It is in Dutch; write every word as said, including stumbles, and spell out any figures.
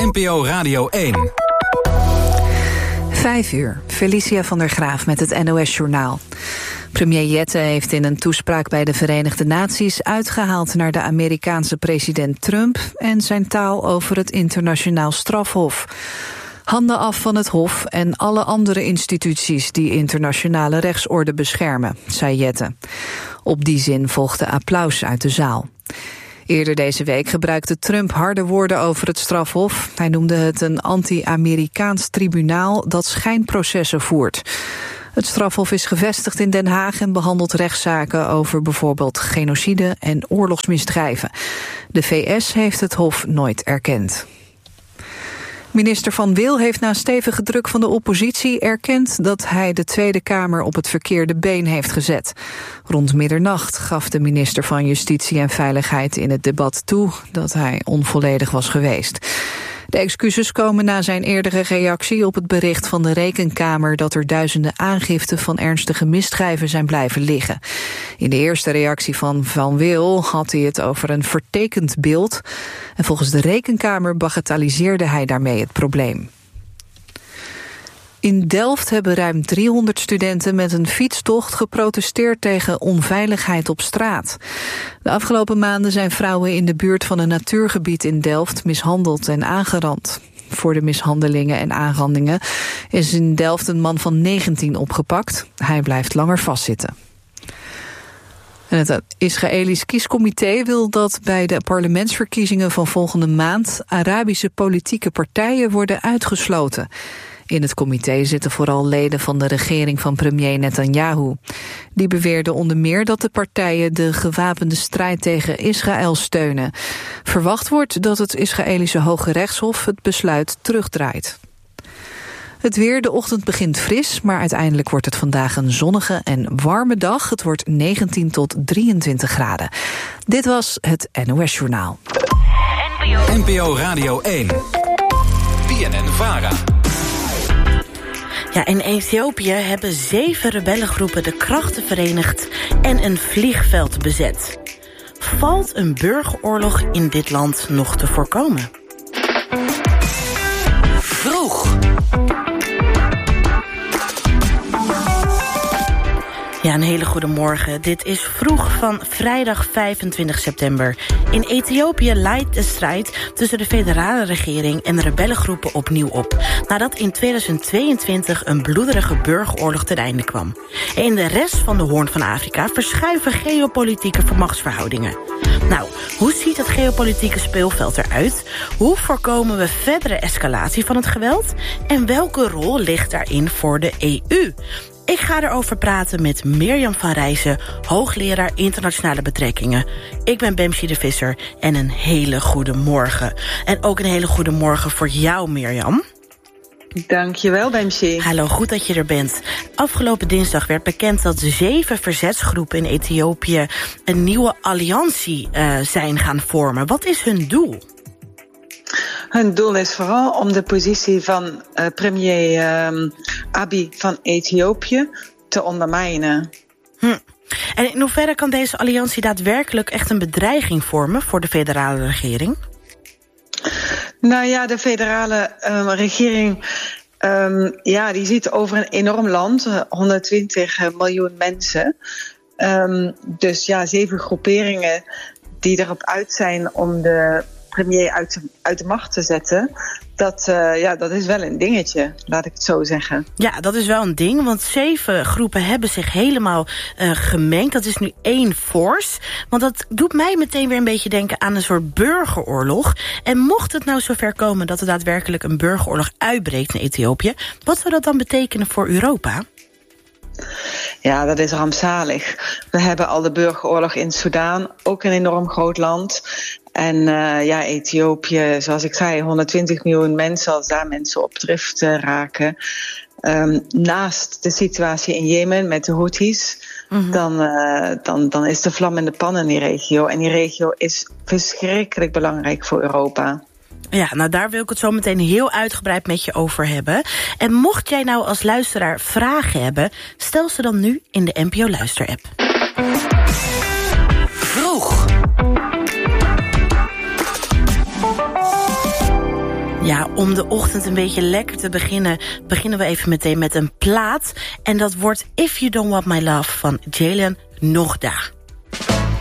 N P O Radio één. Vijf uur, Felicia van der Graaf met het N O S-journaal. Premier Jette heeft in een toespraak bij de Verenigde Naties uitgehaald naar de Amerikaanse president Trump en zijn taal over het internationaal strafhof. Handen af van het Hof en alle andere instituties die internationale rechtsorde beschermen, zei Jette. Op die zin volgde applaus uit de zaal. Eerder deze week gebruikte Trump harde woorden over het strafhof. Hij noemde het een anti-Amerikaans tribunaal dat schijnprocessen voert. Het strafhof is gevestigd in Den Haag en behandelt rechtszaken over bijvoorbeeld genocide en oorlogsmisdrijven. De V S heeft het hof nooit erkend. Minister Van Wil heeft na stevige druk van de oppositie erkend dat hij de Tweede Kamer op het verkeerde been heeft gezet. Rond middernacht gaf de minister van Justitie en Veiligheid in het debat toe dat hij onvolledig was geweest. De excuses komen na zijn eerdere reactie op het bericht van de Rekenkamer dat er duizenden aangiften van ernstige misdrijven zijn blijven liggen. In de eerste reactie van Van Wil had hij het over een vertekend beeld en volgens de Rekenkamer bagatelliseerde hij daarmee het probleem. In Delft hebben ruim driehonderd studenten met een fietstocht geprotesteerd tegen onveiligheid op straat. De afgelopen maanden zijn vrouwen in de buurt van een natuurgebied in Delft mishandeld en aangerand. Voor de mishandelingen en aanrandingen is in Delft een man van negentien opgepakt. Hij blijft langer vastzitten. En het Israëlisch kiescomité wil dat bij de parlementsverkiezingen van volgende maand Arabische politieke partijen worden uitgesloten. In het comité zitten vooral leden van de regering van premier Netanyahu. Die beweerden onder meer dat de partijen de gewapende strijd tegen Israël steunen. Verwacht wordt dat het Israëlische Hoge Rechtshof het besluit terugdraait. Het weer, de ochtend begint fris, maar uiteindelijk wordt het vandaag een zonnige en warme dag. Het wordt negentien tot drieëntwintig graden. Dit was het N O S-journaal. N P O Radio één. B N N-Vara. Ja, in Ethiopië hebben zeven rebellengroepen de krachten verenigd en een vliegveld bezet. Valt een burgeroorlog in dit land nog te voorkomen? Vroeg. Ja, een hele goede morgen. Dit is Vroeg van vrijdag vijfentwintig september. In Ethiopië leidt de strijd tussen de federale regering en de rebellengroepen opnieuw op, nadat in tweeduizend tweeëntwintig een bloederige burgeroorlog ten einde kwam. En in de rest van de Hoorn van Afrika verschuiven geopolitieke machtsverhoudingen. Nou, hoe ziet het geopolitieke speelveld eruit? Hoe voorkomen we verdere escalatie van het geweld? En welke rol ligt daarin voor de E U? Ik ga erover praten met Mirjam van Rijssen, hoogleraar internationale betrekkingen. Ik ben Bemsie de Visser en een hele goede morgen. En ook een hele goede morgen voor jou, Mirjam. Dankjewel, Bemsie. Hallo, goed dat je er bent. Afgelopen dinsdag werd bekend dat zeven verzetsgroepen in Ethiopië een nieuwe alliantie uh, zijn gaan vormen. Wat is hun doel? Hun doel is vooral om de positie van uh, premier uh, Abiy van Ethiopië te ondermijnen. Hm. En in hoeverre kan deze alliantie daadwerkelijk echt een bedreiging vormen voor de federale regering? Nou ja, de federale uh, regering um, ja, die ziet over een enorm land, honderdtwintig miljoen mensen. Um, dus ja, zeven groeperingen die erop uit zijn om de premier uit de, uit de macht te zetten, dat, uh, ja, dat is wel een dingetje, laat ik het zo zeggen. Ja, dat is wel een ding, want zeven groepen hebben zich helemaal uh, gemengd. Dat is nu één force, want dat doet mij meteen weer een beetje denken aan een soort burgeroorlog. En mocht het nou zover komen dat er daadwerkelijk een burgeroorlog uitbreekt in Ethiopië, wat zou dat dan betekenen voor Europa? Ja, dat is rampzalig. We hebben al de burgeroorlog in Soedan, ook een enorm groot land. En uh, ja, Ethiopië, zoals ik zei, honderdtwintig miljoen mensen, als daar mensen op drift uh, raken. Um, naast de situatie in Jemen met de Houthis, mm-hmm. dan, uh, dan, dan is de vlam in de pan in die regio. En die regio is verschrikkelijk belangrijk voor Europa. Ja, nou daar wil ik het zo meteen heel uitgebreid met je over hebben. En mocht jij nou als luisteraar vragen hebben, stel ze dan nu in de N P O Luister-app. Vroeg. Ja, om de ochtend een beetje lekker te beginnen, beginnen we even meteen met een plaat. En dat wordt If You Don't Want My Love van Jalen Nogda.